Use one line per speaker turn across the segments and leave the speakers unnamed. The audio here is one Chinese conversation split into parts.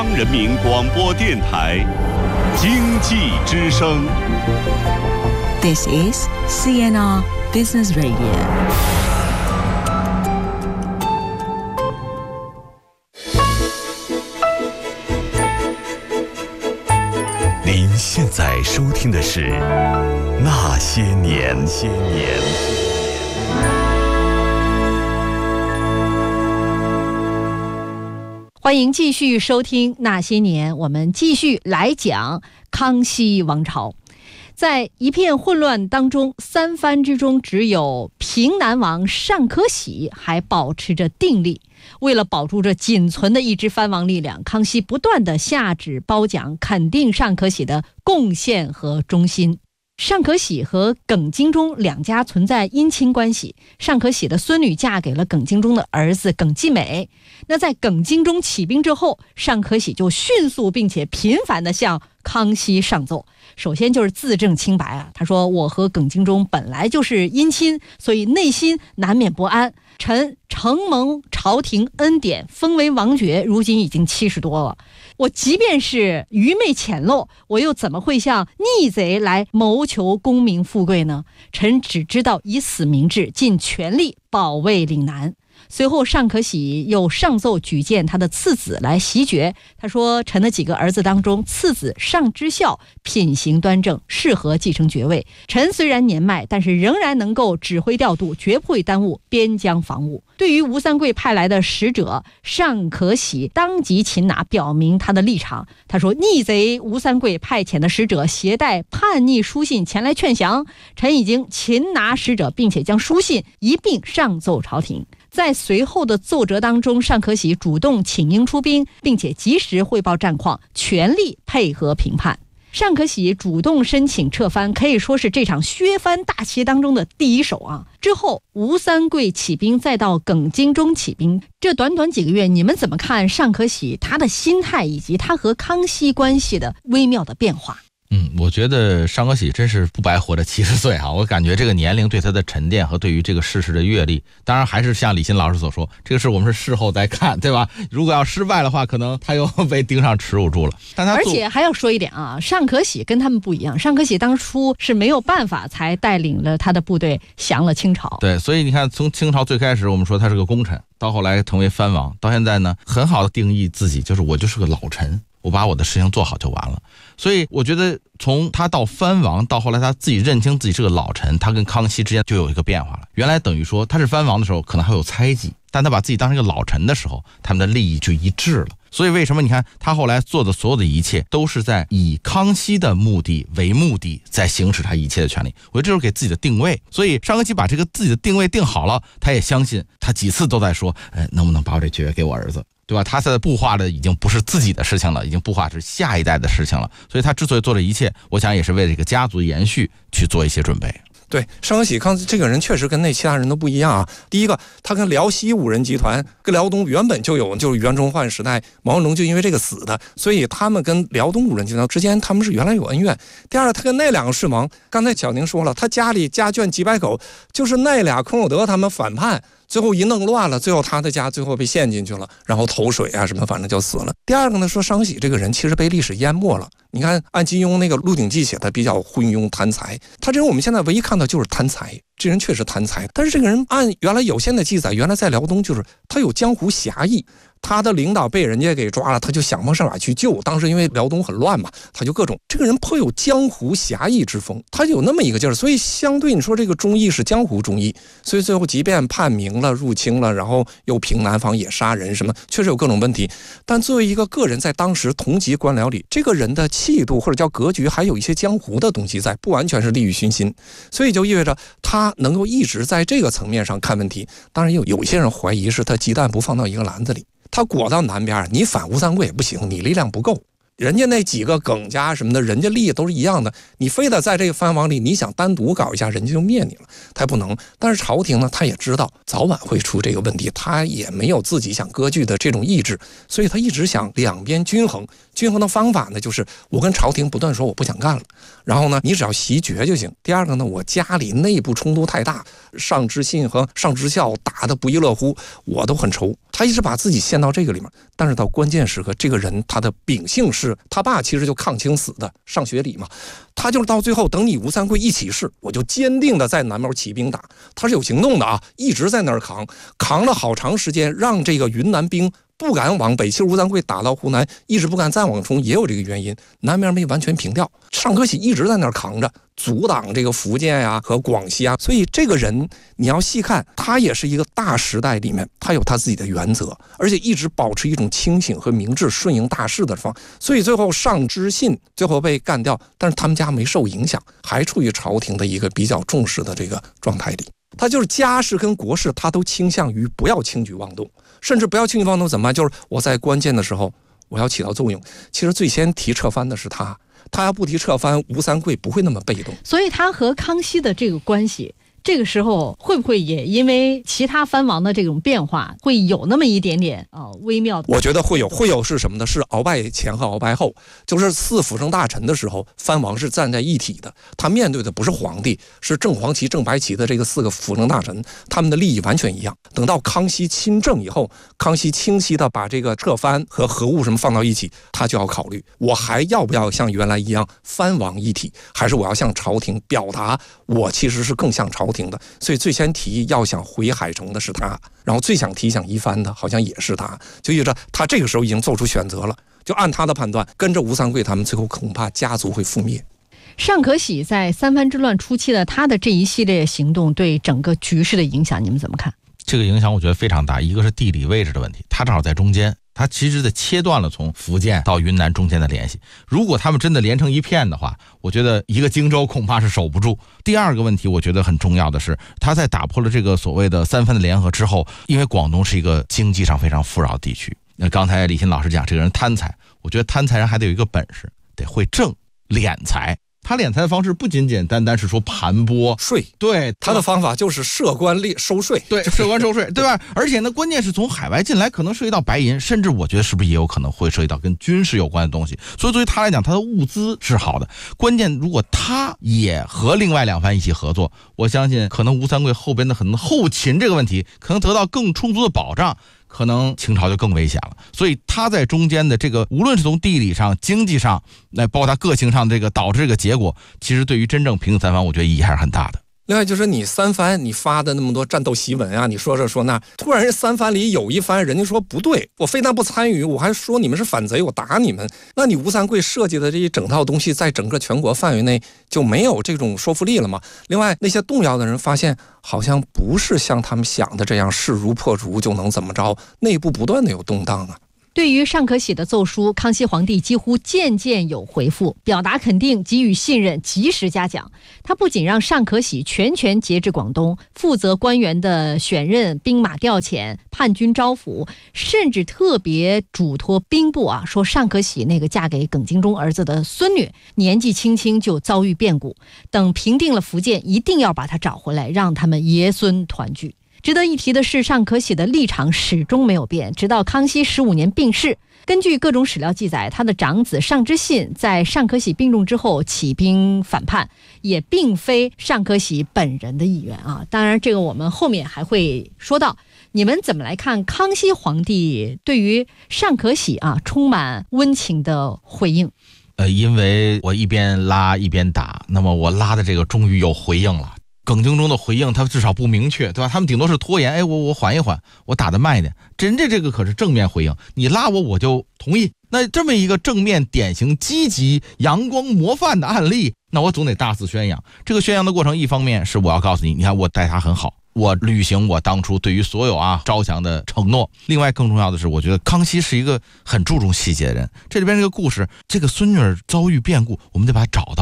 人民广播电台经济之声。
This is CNR Business Radio。
您现在收听的是《那些年》。
欢迎继续收听《那些年》，我们继续来讲康熙王朝。在一片混乱当中，三藩之中只有平南王尚可喜还保持着定力。为了保住这仅存的一支藩王力量，康熙不断地下旨褒奖，肯定尚可喜的贡献和忠心。尚可喜和耿精忠两家存在姻亲关系，尚可喜的孙女嫁给了耿精忠的儿子耿继美。那在耿精忠起兵之后，尚可喜就迅速并且频繁地向康熙上奏。首先就是自证清白啊，他说我和耿精忠本来就是姻亲，所以内心难免不安。臣承蒙朝廷恩典，封为王爵，如今已经70多了。我即便是愚昧浅陋，我又怎么会向逆贼来谋求功名富贵呢？臣只知道以死明志，尽全力保卫岭南。随后尚可喜又上奏举荐他的次子来袭爵。他说臣的几个儿子当中，次子尚知孝，品行端正，适合继承爵位。臣虽然年迈，但是仍然能够指挥调度，绝不会耽误边疆防务。对于吴三桂派来的使者，尚可喜当即擒拿，表明他的立场。他说逆贼吴三桂派遣的使者携带叛逆书信前来劝降，臣已经擒拿使者，并且将书信一并上奏朝廷。在随后的奏折当中，尚可喜主动请缨出兵，并且及时汇报战况，全力配合平叛。尚可喜主动申请撤藩，可以说是这场削藩大棋当中的第一手啊。之后吴三桂起兵，再到耿精忠起兵，这短短几个月，你们怎么看尚可喜他的心态以及他和康熙关系的微妙的变化？
我觉得尚可喜真是不白活着70岁啊！我感觉这个年龄对他的沉淀和对于这个事实的阅历，当然还是像李欣老师所说，这个事我们是事后再看，对吧？如果要失败的话，可能他又被盯上耻辱柱了。但他
而且还要说一点啊，尚可喜跟他们不一样，尚可喜当初是没有办法才带领了他的部队降了清朝。
对，所以你看，从清朝最开始我们说他是个功臣，到后来成为藩王，到现在呢，很好的定义自己，就是我就是个老臣。我把我的事情做好就完了。所以我觉得从他到藩王，到后来他自己认清自己是个老臣，他跟康熙之间就有一个变化了。原来等于说他是藩王的时候可能还有猜忌，但他把自己当成一个老臣的时候，他们的利益就一致了。所以为什么你看他后来做的所有的一切都是在以康熙的目的为目的，在行使他一切的权利。我觉得这是给自己的定位。所以尚可喜把这个自己的定位定好了，他也相信，他几次都在说能不能把我这爵位给我儿子，对吧？他现在布画的已经不是自己的事情了，已经布画是下一代的事情了。所以他之所以做这一切，我想也是为这个家族延续去做一些准备。
对，尚可喜这个人确实跟那其他人都不一样啊。第一个，他跟辽西五人集团跟辽东原本就有，就是袁崇焕时代毛泽东就因为这个死的，所以他们跟辽东五人集团之间他们是原来有恩怨。第二，他跟那两个世盟，刚才小宁说了，他家里家眷几百口，就是那俩孔有德他们反叛，最后一弄乱了，最后他的家最后被陷进去了，然后投水啊什么，反正就死了。第二个呢，说尚可喜这个人其实被历史淹没了。你看按金庸那个《鹿鼎记》写的比较昏庸贪财，他这人我们现在唯一看到就是贪财，这人确实贪财。但是这个人按原来有限的记载，原来在辽东就是他有江湖侠义。他的领导被人家给抓了，他就想方设法去救。当时因为辽东很乱嘛，他就各种，这个人颇有江湖侠义之风，他有那么一个劲儿。所以相对你说这个忠义是江湖忠义，所以最后即便叛明了、入清了，然后又平南方也杀人什么，确实有各种问题。但作为一个个人，在当时同级官僚里，这个人的气度或者叫格局，还有一些江湖的东西在，不完全是利欲熏心，所以就意味着他能够一直在这个层面上看问题。当然有些人怀疑是他鸡蛋不放到一个篮子里。他裹到南边，你反吴三桂也不行，你力量不够。 人家那几个耿家什么的，人家利益都是一样的，你非得在这个藩王里，你想单独搞一下，人家就灭你了，他不能。但是朝廷呢，他也知道早晚会出这个问题，他也没有自己想割据的这种意志，所以他一直想两边均衡。均衡的方法呢，就是我跟朝廷不断说我不想干了，然后呢，你只要袭爵就行。第二个呢，我家里内部冲突太大，上知信和上知孝打得不亦乐乎，我都很愁。他一直把自己陷到这个里面，但是到关键时刻，这个人他的秉性是他爸其实就抗清死的，上学礼嘛，他就是到最后等你吴三桂一起事，我就坚定的在南面起兵打，他是有行动的啊，一直在那儿扛了好长时间，让这个云南兵不敢往北。其实吴三桂打到湖南，一直不敢再往冲，也有这个原因，南面没完全平掉，尚可喜一直在那儿扛着，阻挡这个福建呀和广西啊。所以这个人你要细看，他也是一个大时代里面，他有他自己的原则，而且一直保持一种清醒和明智、顺应大势的方。所以最后上知信最后被干掉，但是他们家没受影响，还处于朝廷的一个比较重视的这个状态里。他就是家事跟国事，他都倾向于不要轻举妄动，甚至不要轻举妄动怎么办？就是我在关键的时候我要起到作用。其实最先提撤藩的是他要不提撤藩，吴三桂不会那么被动。
所以他和康熙的这个关系，这个时候会不会也因为其他藩王的这种变化，会有那么一点点微妙的？
我觉得会有是什么呢？是鳌拜前和鳌拜后，就是四辅政大臣的时候，藩王是站在一体的，他面对的不是皇帝，是正黄旗、正白旗的这个4个辅政大臣，他们的利益完全一样。等到康熙亲政以后，康熙清晰的把这个撤藩和核务什么放到一起，他就要考虑，我还要不要像原来一样藩王一体，还是我要向朝廷表达我其实是更像朝廷的。所以最先提议要想回海城的是他，然后最想提想一藩的好像也是他，就意味着他这个时候已经做出选择了，就按他的判断，跟着吴三桂他们最后恐怕家族会覆灭。
尚可喜在三藩之乱初期的他的这一系列行动对整个局势的影响，你们怎么看？
这个影响我觉得非常大，一个是地理位置的问题，他正好在中间，他其实的切断了从福建到云南中间的联系。如果他们真的连成一片的话，我觉得一个荆州恐怕是守不住。第二个问题我觉得很重要的是，他在打破了这个所谓的三藩的联合之后，因为广东是一个经济上非常富饶的地区，那刚才李欣老师讲这个人贪财，我觉得贪财人还得有一个本事，得会挣敛财。他敛财的方式不仅简单是说盘剥
税，
对，
他的方法就是设官收税，
对，设官收税，对吧？而且呢，关键是从海外进来，可能涉及到白银，甚至我觉得是不是也有可能会涉及到跟军事有关的东西。所以对于他来讲，他的物资是好的。关键如果他也和另外2藩一起合作，我相信可能吴三桂后边的很多后勤这个问题可能得到更充足的保障，可能清朝就更危险了。所以他在中间的这个，无论是从地理上、经济上，包括他个性上这个导致这个结果，其实对于真正平定三藩，我觉得意义还是很大的。
另外就是你三藩你发的那么多战斗檄文啊，你说这说那，突然三藩里有一藩人家说不对，我非但不参与，我还说你们是反贼，我打你们，那你吴三桂设计的这一整套东西在整个全国范围内就没有这种说服力了嘛。另外那些动摇的人发现好像不是像他们想的这样势如破竹就能怎么着，内部不断的有动荡啊。
对于尚可喜的奏书，康熙皇帝几乎件件有回复，表达肯定，给予信任，及时嘉奖。他不仅让尚可喜全权节制广东，负责官员的选任、兵马调遣、叛军招抚，甚至特别嘱托兵部说尚可喜那个嫁给耿精忠儿子的孙女年纪轻轻就遭遇变故，等平定了福建，一定要把她找回来，让他们爷孙团聚。值得一提的是，尚可喜的立场始终没有变，直到康熙15年病逝。根据各种史料记载，他的长子尚之信在尚可喜病重之后起兵反叛，也并非尚可喜本人的意愿啊。当然，这个我们后面还会说到。你们怎么来看康熙皇帝对于尚可喜充满温情的回应？
因为我一边拉一边打，那么我拉的这个终于有回应了。耿精忠的回应他至少不明确，对吧？他们顶多是拖延，我缓一缓，我打得慢一点。真正这个可是正面回应，你拉我就同意。那这么一个正面典型积极阳光模范的案例，那我总得大肆宣扬。这个宣扬的过程，一方面是我要告诉你，你看我待他很好，我履行我当初对于所有招降的承诺。另外更重要的是，我觉得康熙是一个很注重细节的人。这里边这个故事，这个孙女儿遭遇变故，我们得把她找到她。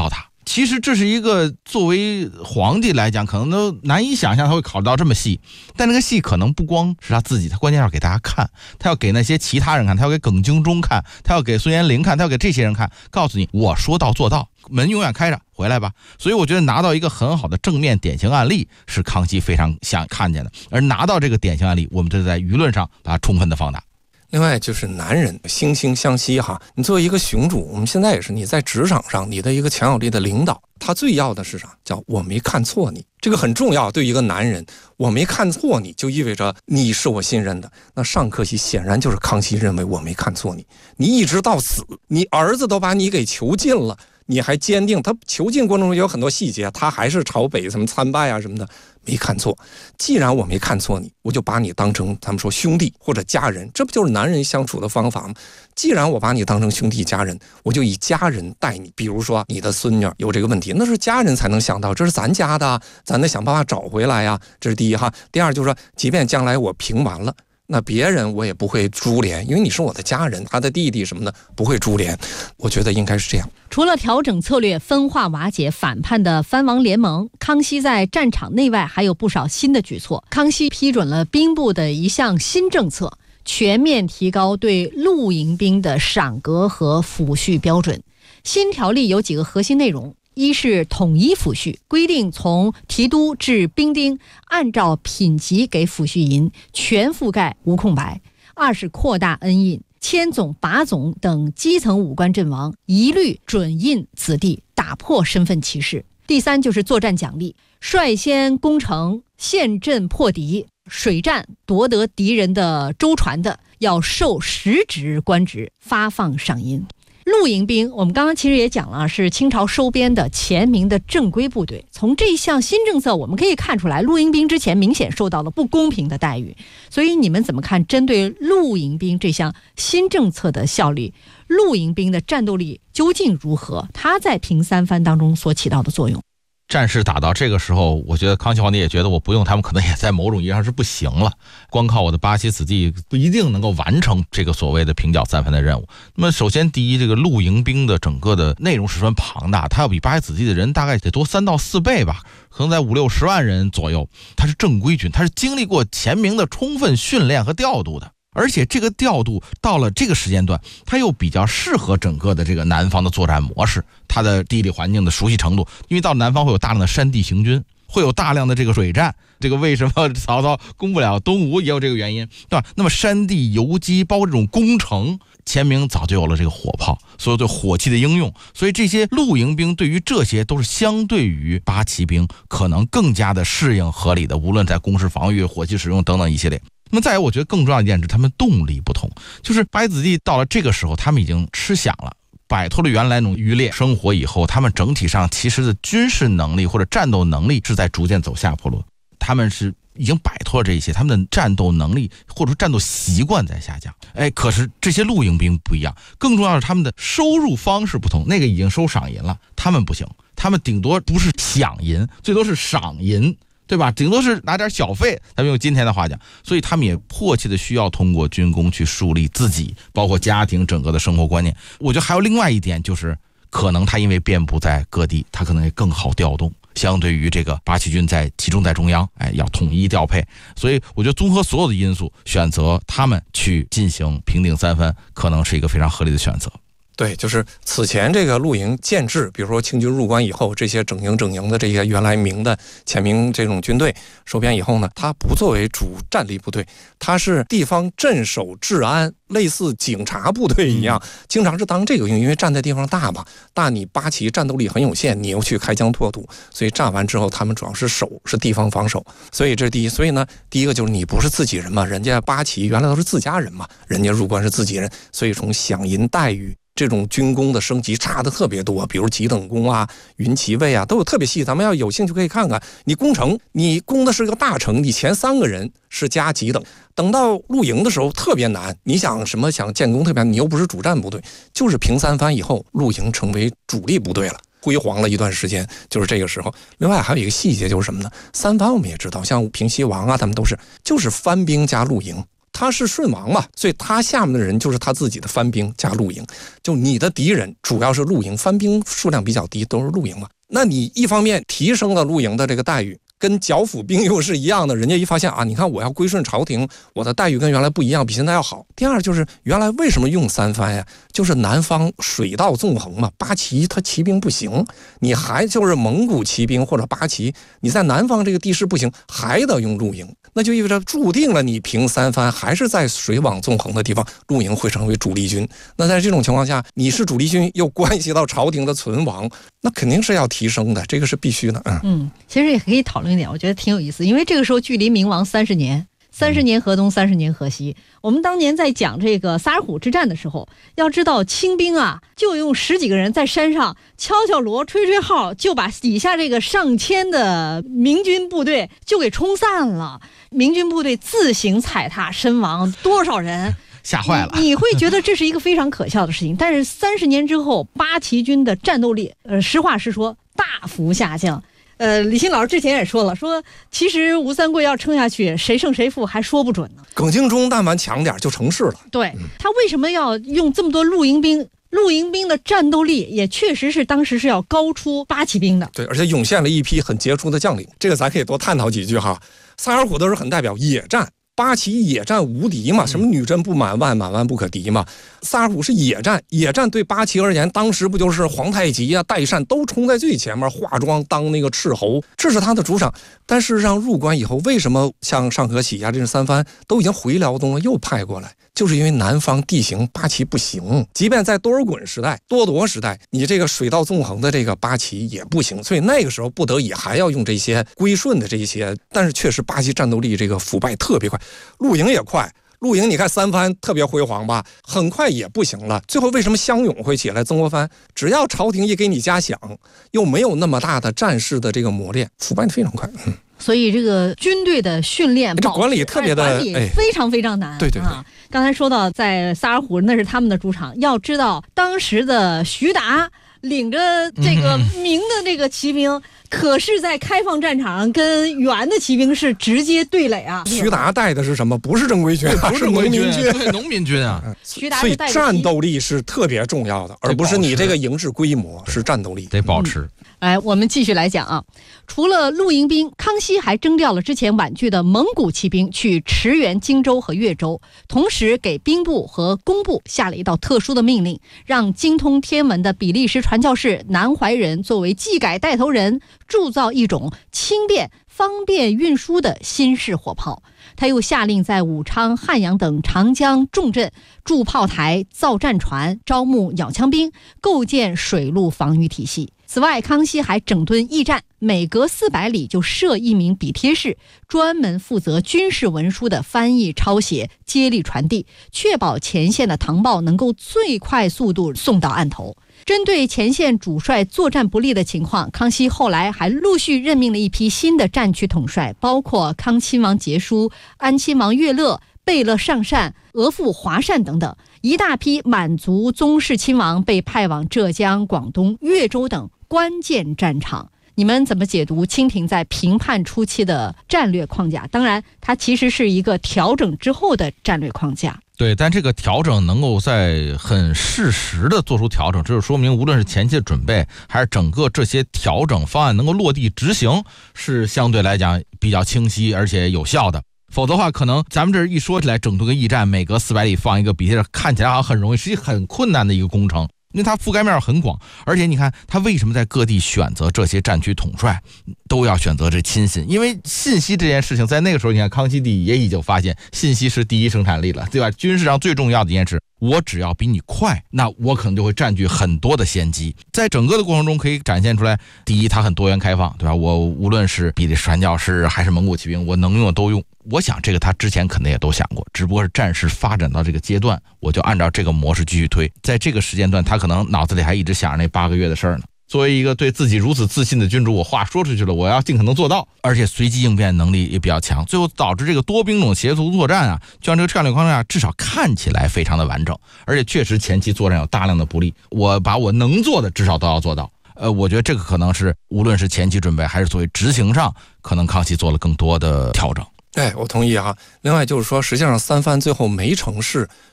其实这是一个作为皇帝来讲，可能都难以想象他会考虑到这么细。但那个戏可能不光是他自己，他关键要给大家看，他要给那些其他人看，他要给耿精忠看，他要给孙延龄看，他要给这些人看，告诉你我说到做到，门永远开着，回来吧。所以我觉得拿到一个很好的正面典型案例是康熙非常想看见的，而拿到这个典型案例，我们就在舆论上把它充分的放大。
另外就是男人惺惺相惜哈，你作为一个雄主，我们现在也是，你在职场上你的一个强有力的领导，他最要的是啥？叫我没看错你，这个很重要。对于一个男人，我没看错你，就意味着你是我信任的。那上客气显然就是康熙认为我没看错你，你一直到死，你儿子都把你给囚禁了，你还坚定。他囚禁过程中有很多细节，他还是朝北什么参拜啊什么的，没看错。既然我没看错你，我就把你当成咱们说兄弟或者家人，这不就是男人相处的方法吗？既然我把你当成兄弟家人，我就以家人待你。比如说你的孙女有这个问题，那是家人才能想到，这是咱家的，咱得想办法找回来呀，这是第一哈。第二就是说，即便将来我平完了，那别人我也不会株连，因为你是我的家人，他的弟弟什么的不会株连。我觉得应该是这样。
除了调整策略、分化瓦解反叛的藩王联盟，康熙在战场内外还有不少新的举措。康熙批准了兵部的一项新政策，全面提高对露营兵的赏格和抚恤标准。新条例有几个核心内容：一是统一抚恤，规定从提督至兵丁按照品级给抚恤银，全覆盖无空白；二是扩大恩印，千总、把总等基层武官阵亡一律准印子弟，打破身份歧视。第三就是作战奖励，率先攻城、陷阵破敌，水战夺得敌人的舟船的，要授实职官职，发放赏银。露营兵我们刚刚其实也讲了，是清朝收编的前明的正规部队。从这项新政策我们可以看出来，露营兵之前明显受到了不公平的待遇。所以你们怎么看针对露营兵这项新政策的效力？露营兵的战斗力究竟如何？它在平三藩当中所起到的作用？
战事打到这个时候，我觉得康熙皇帝也觉得我不用他们，可能也在某种意义上是不行了。光靠我的八旗子弟不一定能够完成这个所谓的平剿三藩的任务。那么首先第一，这个露营兵的整个的内容十分庞大，它要比八旗子弟的人大概得多3到4倍吧，可能在50-60万人左右。它是正规军，它是经历过前明的充分训练和调度的。而且这个调度到了这个时间段，它又比较适合整个的这个南方的作战模式，它的地理环境的熟悉程度，因为到南方会有大量的山地行军，会有大量的这个水战，这个为什么曹操攻不了东吴也有这个原因，对吧？那么山地游击包括这种攻城，前明早就有了这个火炮，所有对火器的应用，所以这些露营兵对于这些都是相对于八旗兵可能更加的适应合理的，无论在攻势防御、火器使用等等一系列。那么再有，我觉得更重要一件是他们动力不同，就是八旗子弟到了这个时候，他们已经吃饷了，摆脱了原来那种渔猎生活以后，他们整体上其实的军事能力或者战斗能力是在逐渐走下坡路，他们是已经摆脱了这些，他们的战斗能力或者说战斗习惯在下降。可是这些露营兵不一样，更重要的是他们的收入方式不同，那个已经收赏银了，他们不行，他们顶多不是饷银，最多是赏银，对吧？顶多是拿点小费，咱们用今天的话讲，所以他们也迫切的需要通过军功去树立自己，包括家庭整个的生活观念。我觉得还有另外一点，就是可能他因为遍布在各地，他可能也更好调动，相对于这个八旗军集中在中央，要统一调配。所以我觉得综合所有的因素，选择他们去进行平定三藩，可能是一个非常合理的选择。
对，就是此前这个露营建制，比如说清军入关以后，这些整营的这些原来明的前明这种军队收编以后呢，它不作为主战力部队，它是地方镇守治安，类似警察部队一样，经常是当这个用，因为站在地方大嘛，大你八旗战斗力很有限，你又去开疆拓土，所以战完之后他们主要是守，是地方防守，所以这是第一。所以呢，第一个就是你不是自己人嘛，人家八旗原来都是自家人嘛，人家入关是自己人，所以从饷银待遇这种军功的升级差的特别多，比如几等功啊、云骑尉啊，都有特别细。咱们要有兴趣可以看看。你攻城，你攻的是个大城，你前3个人是加几等，等到露营的时候特别难。你想建功特别难，你又不是主战部队，就是平三藩以后，露营成为主力部队了，辉煌了一段时间，就是这个时候。另外还有一个细节就是什么呢？三藩我们也知道，像平西王啊，他们都是就是藩兵加露营。他是顺王嘛，所以他下面的人就是他自己的藩兵加露营。就你的敌人主要是露营，藩兵数量比较低，都是露营嘛。 那你一方面提升了陆营的这个待遇，跟剿抚兵又是一样的，人家一发现啊，你看我要归顺朝廷，我的待遇跟原来不一样，比现在要好。第二就是原来为什么用三藩呀？就是南方水道纵横嘛，八旗他骑兵不行，你还就是蒙古骑兵或者八旗，你在南方这个地势不行，还得用陆营，那就意味着注定了你平三藩还是在水网纵横的地方，陆营会成为主力军。那在这种情况下，你是主力军又关系到朝廷的存亡，那肯定是要提升的，这个是必须的。
其实也可以讨论一点，我觉得挺有意思，因为这个时候距离明亡30年。30年河东，30年河西。我们当年在讲这个萨尔浒之战的时候，要知道清兵啊，就用10几个人在山上敲敲锣、吹吹号，就把底下这个上千的明军部队就给冲散了。明军部队自行踩踏身亡多少人？
吓坏了。
你会觉得这是一个非常可笑的事情，但是30年之后，八旗军的战斗力，实话实说，大幅下降。李欣老师之前也说了，说其实吴三桂要撑下去，谁胜谁负还说不准呢。
耿精忠但凡强点就成事了。
对，他为什么要用这么多陆营兵？陆营兵的战斗力也确实是当时是要高出八旗兵的。
对，而且涌现了一批很杰出的将领，这个咱可以多探讨几句哈。萨尔浒都是很代表野战。八旗野战无敌嘛，什么女真不满万，满万不可敌嘛。萨尔浒是野战，野战对八旗而言，当时不就是皇太极啊、代善都冲在最前面，化妆当那个斥候，这是他的主场。但事实上入关以后，为什么像上河喜呀这三藩都已经回辽东了，又派过来？就是因为南方地形八旗不行，即便在多尔衮时代、多铎时代，你这个水道纵横的这个八旗也不行，所以那个时候不得已还要用这些归顺的这些。但是确实八旗战斗力这个腐败特别快，陆营也快。陆营你看三藩特别辉煌吧，很快也不行了。最后为什么湘勇会起来？曾国藩只要朝廷一给你加饷，又没有那么大的战事的这个磨练，腐败非常快。
所以这个军队的训练、
这管理特别的，
管理非常非常难。
对对对。
刚才说到在萨尔浒那是他们的主场，要知道当时的徐达领着这个明的这个骑兵，可是在开放战场上跟元的骑兵是直接对垒啊。
徐达带的是什么？不是正规军，
不是
农民军，
对，农民军啊。
徐达
所以战斗力是特别重要的，而不是你这个营制规模，是战斗力
得保持。
来，我们继续来讲啊。除了陆营兵，康熙还征调了之前婉拒的蒙古骑兵去驰援荆州和越州，同时给兵部和工部下了一道特殊的命令，让精通天文的比利时传教士南怀仁作为技改带头人，铸造一种轻便方便运输的新式火炮。他又下令在武昌、汉阳等长江重镇筑炮台、造战船、招募鸟枪兵，构建水陆防御体系。此外，康熙还整顿驿站，每隔400里就设一名笔帖士，专门负责军事文书的翻译、抄写、接力传递，确保前线的唐报能够最快速度送到案头。针对前线主帅作战不利的情况，康熙后来还陆续任命了一批新的战区统帅，包括康亲王节书、安亲王岳乐、贝勒上善、额驸华善等等。一大批满族宗室亲王被派往浙江、广东、越州等关键战场。你们怎么解读清廷在平叛初期的战略框架？当然，它其实是一个调整之后的战略框架。
对，但这个调整能够在很适时的做出调整，这就说明无论是前期的准备，还是整个这些调整方案能够落地执行，是相对来讲比较清晰而且有效的。否则的话，可能咱们这一说起来，整顿个驿站，每隔400里放一个笔帖，看起来好像很容易，实际很困难的一个工程。因为它覆盖面很广，而且你看它为什么在各地选择这些战区统帅，都要选择这亲信？因为信息这件事情，在那个时候，你看康熙帝也已经发现，信息是第一生产力了，对吧？军事上最重要的一件事，我只要比你快，那我可能就会占据很多的先机。在整个的过程中，可以展现出来，第一，它很多元开放，对吧？我无论是比利时传教士还是蒙古骑兵，我能用的都用。我想这个他之前可能也都想过，只不过是战事发展到这个阶段，我就按照这个模式继续推。在这个时间段，他可能脑子里还一直想着那8个月的事儿呢。作为一个对自己如此自信的君主，我话说出去了，我要尽可能做到，而且随机应变能力也比较强，最后导致这个多兵种协同作战啊，就让这个战略框架至少看起来非常的完整，而且确实前期作战有大量的不利，我把我能做的至少都要做到。我觉得这个可能是无论是前期准备还是作为执行上，可能康熙做了更多的调整。
我同意啊。另外就是说，实际上三藩最后没成事，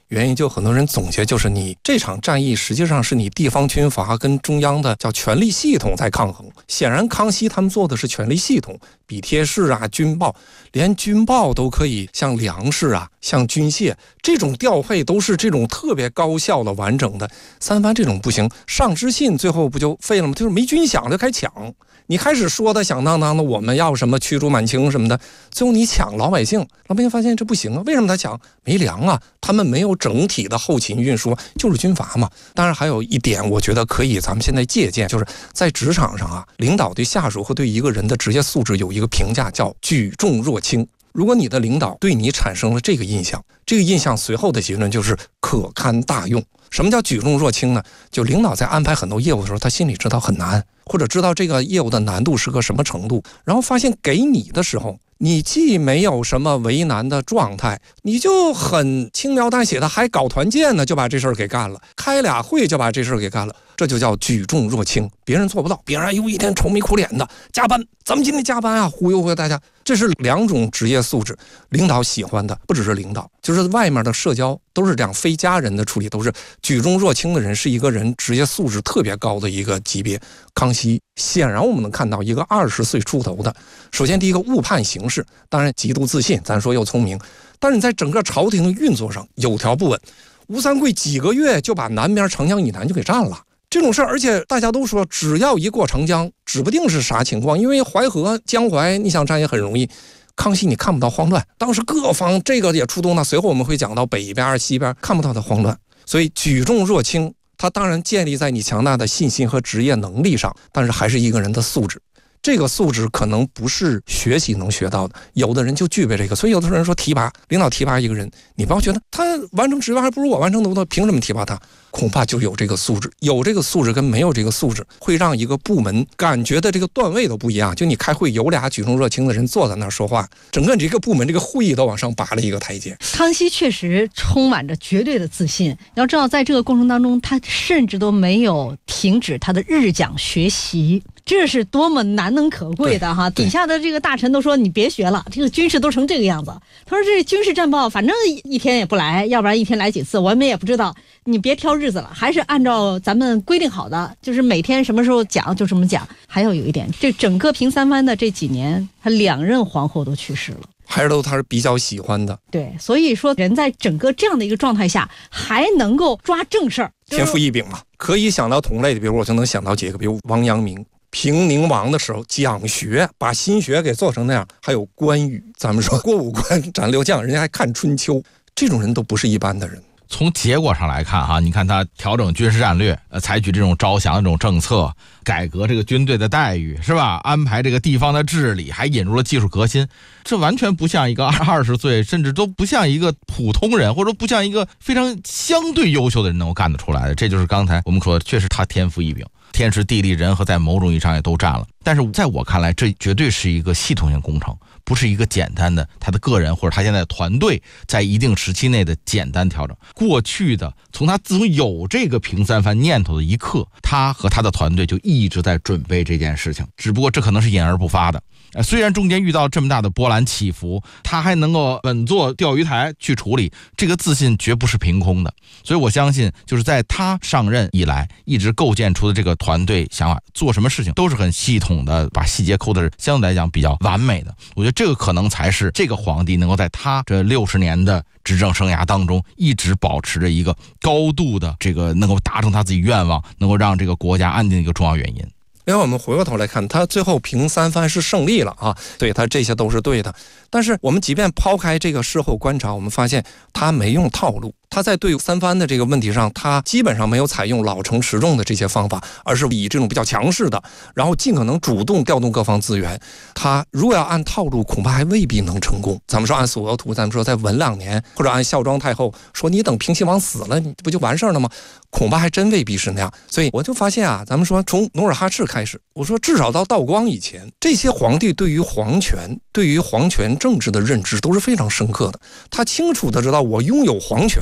原因就很多人总结，就是你这场战役实际上是你地方军阀跟中央的叫权力系统在抗衡。显然康熙他们做的是权力系统，笔帖式啊，军报，连军报都可以像粮食啊，像军械这种调配都是这种特别高效的完整的。三藩这种不行，上知信最后不就废了吗？就是没军饷就开始抢。你开始说的响当当的我们要什么驱逐满清什么的，最后你抢老百姓发现这不行啊。为什么他抢？没粮啊，他们没有整体的后勤运输，就是军阀嘛。当然还有一点我觉得可以咱们现在借鉴，就是在职场上啊，领导对下属和对一个人的职业素质有一个评价叫举重若轻。如果你的领导对你产生了这个印象，这个印象随后的结论就是可堪大用。什么叫举重若轻呢？就领导在安排很多业务的时候，他心里知道很难，或者知道这个业务的难度是个什么程度，然后发现给你的时候，你既没有什么为难的状态，你就很轻描淡写的还搞团建呢，就把这事儿给干了，开俩会就把这事儿给干了，这就叫举重若轻。别人做不到，别人一天愁眉苦脸的加班，咱们今天加班啊，忽悠大家。这是两种职业素质，领导喜欢的不只是领导，就是外面的社交都是这样，非家人的处理都是举重若轻的人，是一个人职业素质特别高的一个级别。康熙显然我们能看到一个20岁出头的，首先第一个误判形势，当然极度自信，咱说又聪明，但是你在整个朝廷的运作上有条不紊。吴三桂几个月就把南边长江以南就给占了。这种事儿，而且大家都说，只要一过长江，指不定是啥情况，因为淮河、江淮，你想占也很容易。康熙你看不到慌乱，当时各方这个也出动了，随后我们会讲到北边、西边看不到的慌乱，所以举重若轻，它当然建立在你强大的信心和职业能力上，但是还是一个人的素质。这个素质可能不是学习能学到的，有的人就具备这个。所以有的人说提拔，领导提拔一个人，你不要觉得他完成职位还不如我完成得多，凭什么提拔他？恐怕就有这个素质，有这个素质跟没有这个素质，会让一个部门感觉的这个段位都不一样。就你开会有俩举重若轻的人坐在那儿说话，整个这个部门这个会议都往上拔了一个台阶。
康熙确实充满着绝对的自信，要知道在这个过程当中，他甚至都没有停止他的日讲学习。这是多么难能可贵的哈！底下的这个大臣都说你别学了，这个军事都成这个样子。他说这军事战报反正一天也不来，要不然一天来几次，我们也不知道。你别挑日子了，还是按照咱们规定好的，就是每天什么时候讲就这么讲。还有一点，这整个平三藩的这几年，他2任皇后都去世了。
还是都他是比较喜欢的，
对，所以说人在整个这样的一个状态下，还能够抓正事儿，
天赋异禀嘛。可以想到同类的，比如我就能想到几个，比如王阳明。平宁王的时候讲学，把心学给做成那样，还有关羽，咱们说过五关斩六将，人家还看春秋，这种人都不是一般的人。
从结果上来看哈，你看他调整军事战略，采取这种招降的这种政策，改革这个军队的待遇，是吧？安排这个地方的治理，还引入了技术革新，这完全不像一个20岁，甚至都不像一个普通人，或者不像一个非常相对优秀的人能够干得出来的。这就是刚才我们说的，确实他天赋异禀。天时地利人和在某种意义上也都占了，但是在我看来，这绝对是一个系统性工程，不是一个简单的他的个人或者他现在的团队在一定时期内的简单调整。过去的从他自从有这个平三藩念头的一刻，他和他的团队就一直在准备这件事情，只不过这可能是隐而不发的。虽然中间遇到这么大的波澜起伏，他还能够稳坐钓鱼台去处理，这个自信绝不是凭空的。所以我相信，就是在他上任以来，一直构建出的这个团队想法，做什么事情都是很系统的，把细节抠的是相对来讲比较完美的。我觉得这个可能才是这个皇帝能够在他这60年的执政生涯当中，一直保持着一个高度的这个能够达成他自己愿望，能够让这个国家安定的一个重要原因。
因为我们回过头来看，他最后平三藩是胜利了啊，对，他这些都是对的。但是我们即便抛开这个事后观察，我们发现他没用套路，他在对三藩的这个问题上，他基本上没有采用老成持重的这些方法，而是以这种比较强势的，然后尽可能主动调动各方资源。他如果要按套路，恐怕还未必能成功。咱们说按索额图，咱们说在文2年，或者按孝庄太后说你等平西王死了，你不就完事儿了吗？恐怕还真未必是那样。所以我就发现啊，咱们说从努尔哈赤开始，我说至少到道光以前，这些皇帝对于皇权政治的认知都是非常深刻的。他清楚的知道，我拥有皇权，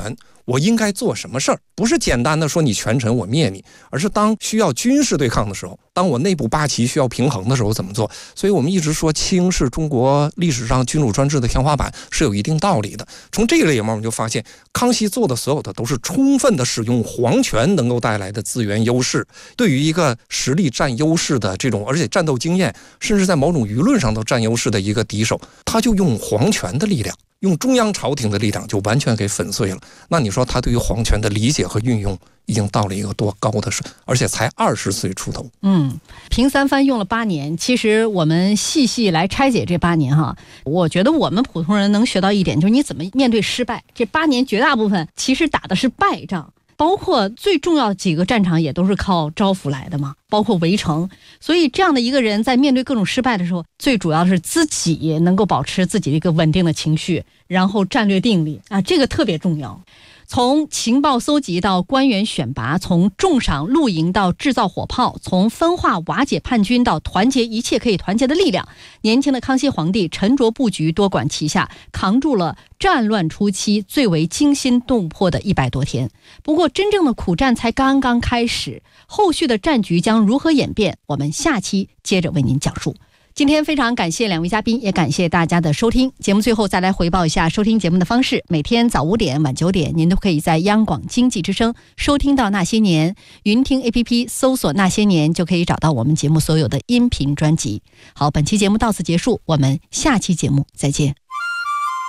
我应该做什么事儿，不是简单的说你权臣我灭你，而是当需要军事对抗的时候，当我内部八旗需要平衡的时候怎么做。所以我们一直说清是中国历史上君主专制的天花板，是有一定道理的。从这个里面我们就发现，康熙做的所有的都是充分的使用皇权能够带来的资源优势，对于一个实力占优势的这种，而且战斗经验甚至在某种舆论上都占优势的一个敌手，他就用皇权的力量，用中央朝廷的力量就完全给粉碎了。那你说他对于皇权的理解和运用已经到了一个多高的水，而且才20岁出头。
平三藩用了8年，其实我们细细来拆解这8年哈，我觉得我们普通人能学到一点，就是你怎么面对失败。这8年绝大部分其实打的是败仗，包括最重要的几个战场也都是靠招抚来的嘛，包括围城。所以这样的一个人在面对各种失败的时候，最主要的是自己能够保持自己的一个稳定的情绪，然后战略定力啊，这个特别重要。从情报搜集到官员选拔，从重赏露营到制造火炮，从分化瓦解叛军到团结一切可以团结的力量，年轻的康熙皇帝沉着布局，多管齐下，扛住了战乱初期最为惊心动魄的100多天。不过真正的苦战才刚刚开始，后续的战局将如何演变，我们下期接着为您讲述。今天非常感谢2位嘉宾，也感谢大家的收听。节目最后再来回报一下收听节目的方式，每天早5点晚9点您都可以在央广经济之声收听到那些年，云听 APP 搜索那些年就可以找到我们节目所有的音频专辑。好，本期节目到此结束，我们下期节目再见。